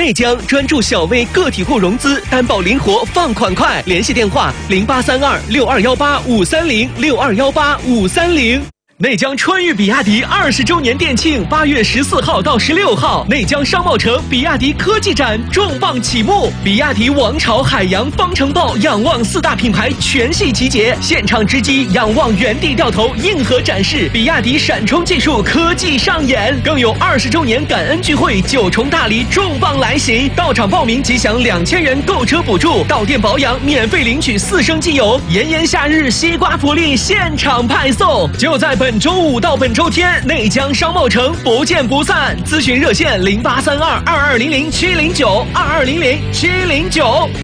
内江专注小微个体户融资，担保灵活，放款快。联系电话08326218-530，6218-530。内江川渝比亚迪20周年店庆，8月14号到16号，内江商贸城比亚迪科技展重磅启幕，比亚迪王朝、海洋、方程豹、仰望4大品牌全系集结，现场直击仰望原地掉头硬核展示，比亚迪闪充技术科技上演，更有20周年感恩聚会9重大礼重磅来袭，到场报名即享2000元购车补助，到店保养免费领取4升机油，炎炎夏日西瓜福利现场派送，就在本周5到本周天，内江商贸城不见不散。咨询热线08322200-709，2200-709。